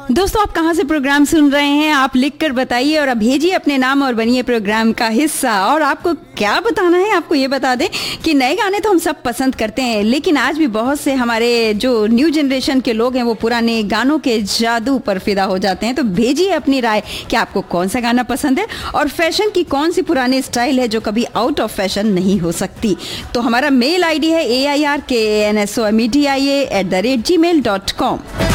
दोस्तों, आप कहाँ से प्रोग्राम सुन रहे हैं? आप लिख कर बताइए और अब भेजिए अपने नाम और बनिए प्रोग्राम का हिस्सा। और आपको क्या बताना है, आपको ये बता दें कि नए गाने तो हम सब पसंद करते हैं, लेकिन आज भी बहुत से हमारे जो न्यू जनरेशन के लोग हैं वो पुराने गानों के जादू पर फिदा हो जाते हैं। तो भेजिए अपनी राय कि आपको कौन सा गाना पसंद है और फैशन की कौन सी पुरानी स्टाइल है जो कभी आउट ऑफ फैशन नहीं हो सकती। तो हमारा मेल आईडी है AIRKANSOMEDIA@gmail.com।